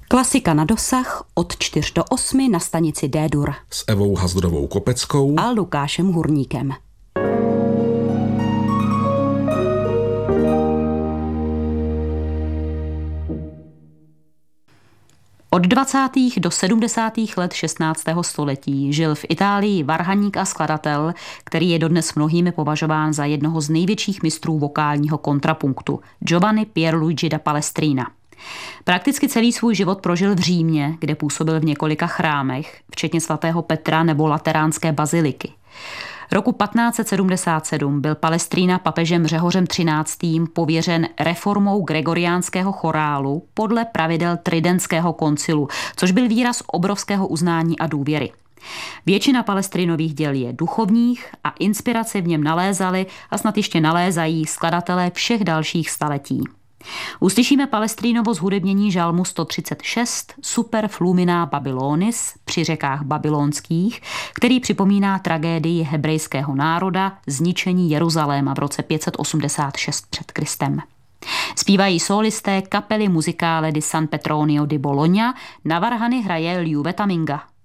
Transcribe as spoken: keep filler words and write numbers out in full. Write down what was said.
Klasika na dosah od čtyř do osmi na stanici D-dur. S Evou Hazdrovou Kopeckou a Lukášem Hurníkem. Od dvacátých do sedmdesátých let šestnáctého století žil v Itálii varhaník a skladatel, který je dodnes mnohými považován za jednoho z největších mistrů vokálního kontrapunktu, Giovanni Pierluigi da Palestrina. Prakticky celý svůj život prožil v Římě, kde působil v několika chrámech, včetně svatého Petra nebo Lateránské baziliky. Roku patnáct set sedmdesát sedm byl Palestrina papežem Řehořem třináctým pověřen reformou gregoriánského chorálu podle pravidel Tridentského koncilu, což byl výraz obrovského uznání a důvěry. Většina Palestrinových děl je duchovních a inspiraci v něm nalézali a snad ještě nalézají skladatelé všech dalších staletí. Uslyšíme Palestrinovo zhudebnění žalmu sto třicet šest Super Flumina Babylonis při řekách babylonských, který připomíná tragédii hebrejského národa, zničení Jeruzaléma v roce pět set osmdesát šest před Kristem. Zpívají solisté kapely Musicale di San Petronio di Bologna, na varhany hraje Liu Vetaminga.